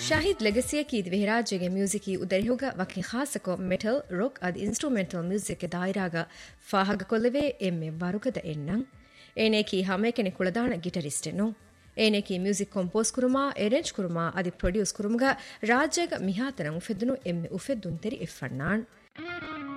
Shahid ಲೆಗಸಿಯಕಿ ದ್ವೆಹರಾಜೆಗೆ ಮ್ಯೂಸಿಕಿ ಉದರಿಹುಗ ವಕಿ ಖಾಸಕೊ metal rock ಅದ್ instrumental music ದಾಯಿರಾಗ ಫಾಹಗ ಕೊಲ್ಲವೆ ಎಮ್ಮೆ ವರುಗದ ಎನ್ನಂ ಏನೇಕಿ ಹಮೇಕೆನೆ ಕುಳದಾಣ ಗಿಟರಿಸ್ಟೆನೋ ಏನೇಕಿ music compose ಕುರುಮಾ arrange ಕುರುಮಾ ಅದಿ ಪ್ರೊಡ್ಯೂಸ್ ಕುರುಮುಗ ರಾಜ್ಯಗ ಮಿಹಾತನ ಉಫೆದ್ದುನು ಎಮ್ಮೆ ಉಫೆದ್ದುನ್ ತೆರಿ ಎಫ್ಫಣ್ಣಾಣ್